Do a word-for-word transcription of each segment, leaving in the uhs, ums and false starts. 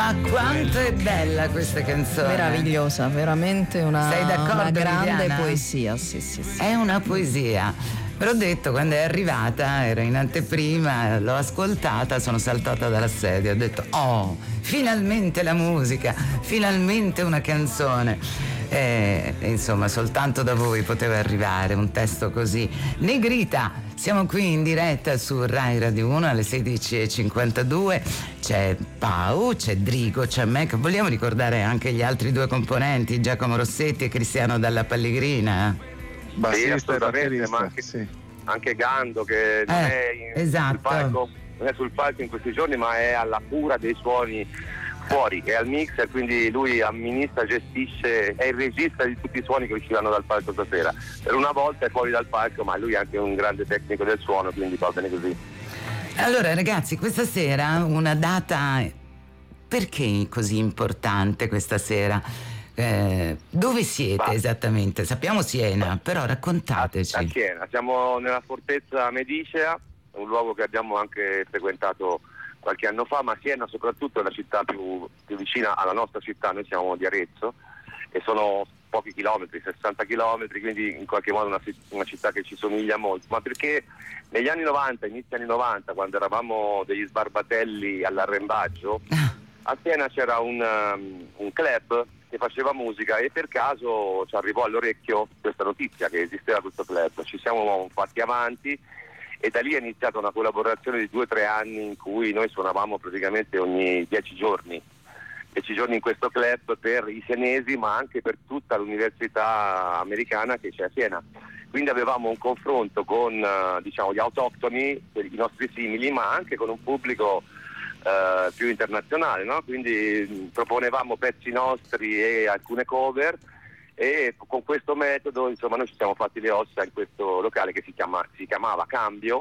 Ma quanto è bella questa canzone! Meravigliosa, veramente una, Sei d'accordo, una grande Viviana? poesia, sì, sì, sì. È una poesia. Ve l'ho detto, quando è arrivata, ero in anteprima, l'ho ascoltata, sono saltata dalla sedia, ho detto, oh, finalmente la musica, finalmente una canzone. E, insomma, soltanto da voi poteva arrivare un testo così. Negrita, siamo qui in diretta su Rai Radio uno alle sedici e cinquantadue. C'è Pau, c'è Drigo, c'è Mac. Vogliamo ricordare anche gli altri due componenti, Giacomo Rossetti e Cristiano Dalla Pellegrina? Sì, assolutamente, ma anche, sì. anche Gando che non, eh, è in, esatto. sul palco, non è sul palco in questi giorni, ma è alla cura dei suoni fuori, è al mixer, quindi lui amministra, gestisce, è il regista di tutti i suoni che usciranno dal palco stasera. Per una volta è fuori dal palco, ma lui è anche un grande tecnico del suono, quindi va bene così. Allora ragazzi, questa sera una data, perché così importante questa sera? Eh, dove siete bah. esattamente? Sappiamo Siena, però raccontateci. A, a Siena, siamo nella fortezza Medicea, un luogo che abbiamo anche frequentato qualche anno fa, ma Siena soprattutto è la città più, più vicina alla nostra città. Noi siamo di Arezzo e sono pochi chilometri, sessanta chilometri, quindi in qualche modo una, una città che ci somiglia molto, ma perché negli anni novanta, inizio anni novanta, quando eravamo degli sbarbatelli all'arrembaggio, a Siena c'era un, um, un club che faceva musica e per caso ci arrivò all'orecchio questa notizia che esisteva questo club. Ci siamo fatti avanti e da lì è iniziata una collaborazione di due o tre anni in cui noi suonavamo praticamente ogni dieci giorni, dieci giorni in questo club per i senesi, ma anche per tutta l'università americana che c'è a Siena. Quindi avevamo un confronto con diciamo gli autoctoni, i nostri simili, ma anche con un pubblico Uh, più internazionale, no? Quindi proponevamo pezzi nostri e alcune cover e con questo metodo insomma noi ci siamo fatti le ossa in questo locale che si, chiama, si chiamava Cambio.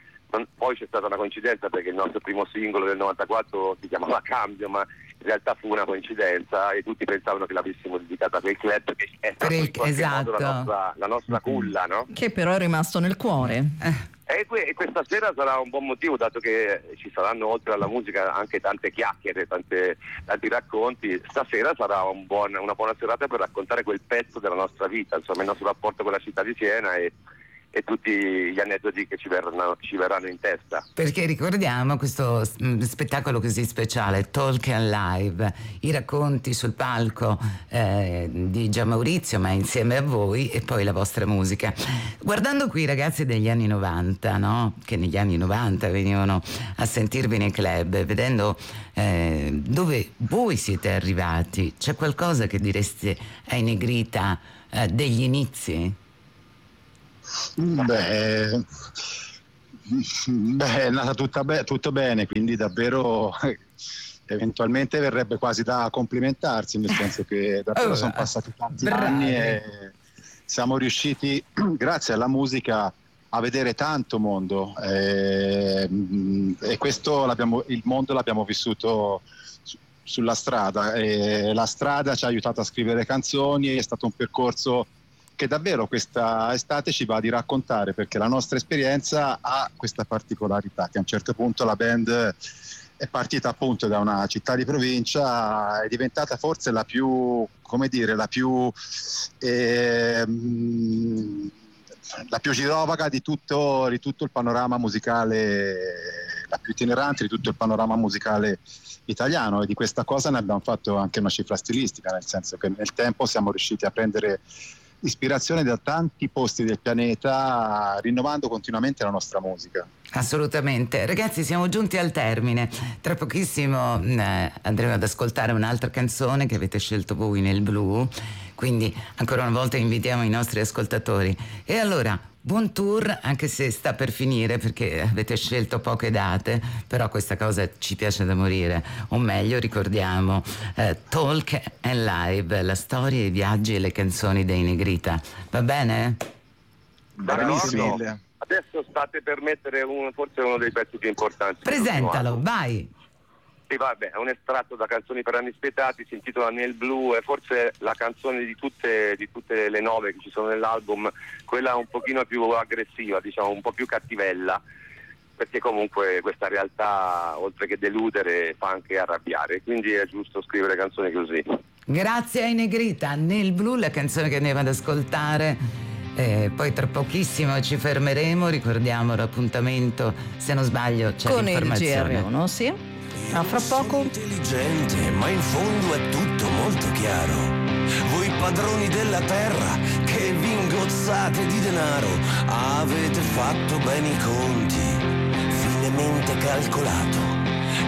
Poi c'è stata una coincidenza perché il nostro primo singolo del novantaquattro si chiamava Cambio, ma in realtà fu una coincidenza e tutti pensavano che l'avessimo dedicata a quel club che è stato in qualche esatto. modo la nostra, la nostra culla, no? Che però è rimasto nel cuore. Eh. E, que- e questa sera sarà un buon motivo, dato che ci saranno oltre alla musica anche tante chiacchiere, tante, tanti racconti. Stasera sarà un buon, una buona serata per raccontare quel pezzo della nostra vita, insomma il nostro rapporto con la città di Siena e, e tutti gli aneddoti che ci verranno, ci verranno in testa. Perché ricordiamo questo spettacolo così speciale, Talk and Live, i racconti sul palco eh, di Gianmaurizio, ma insieme a voi, e poi la vostra musica. Guardando qui i ragazzi degli anni novanta, no? Che negli anni novanta venivano a sentirvi nei club, vedendo eh, dove voi siete arrivati, c'è qualcosa che direste ai Negrita eh, degli inizi? Beh, beh, è andata tutta be- tutto bene, quindi davvero eventualmente verrebbe quasi da complimentarsi, nel senso che davvero oh, sono passati tanti bravi. anni e siamo riusciti, grazie alla musica, a vedere tanto mondo e, e questo l'abbiamo, il mondo l'abbiamo vissuto su, sulla strada e la strada ci ha aiutato a scrivere canzoni, è stato un percorso che davvero questa estate ci va di raccontare, perché la nostra esperienza ha questa particolarità che a un certo punto la band è partita appunto da una città di provincia, è diventata forse la più, come dire, la più eh, la più girovaga di tutto, di tutto il panorama musicale, la più itinerante di tutto il panorama musicale italiano, e di questa cosa ne abbiamo fatto anche una cifra stilistica, nel senso che nel tempo siamo riusciti a prendere ispirazione da tanti posti del pianeta, rinnovando continuamente la nostra musica. Assolutamente. Ragazzi, siamo giunti al termine. Tra pochissimo eh, andremo ad ascoltare un'altra canzone che avete scelto voi nel blu, quindi ancora una volta invitiamo i nostri ascoltatori. E allora, buon tour, anche se sta per finire perché avete scelto poche date, però questa cosa ci piace da morire. O meglio, ricordiamo eh, Talk and Live, la storia, i viaggi e le canzoni dei Negrita. Va bene? Benissimo. Adesso state per mettere un, forse uno dei pezzi più importanti. Presentalo, vai. Sì, vabbè, è un estratto da Canzoni per anni spietati, si intitola Nel blu, è forse la canzone di tutte, di tutte le nove che ci sono nell'album, quella un pochino più aggressiva, diciamo, un po' più cattivella. perché comunque questa realtà, oltre che deludere, fa anche arrabbiare, quindi è giusto scrivere canzoni così. Grazie ai Negrita, Nel blu, la canzone che andiamo ad ascoltare. Eh, poi tra pochissimo ci fermeremo, ricordiamo l'appuntamento, se non sbaglio c'è con l'informazione. il G R uno, sì. A fra poco. Intelligente, ma in fondo è tutto molto chiaro. Voi padroni della terra che vi ingozzate di denaro, avete fatto bene i conti, finemente calcolato.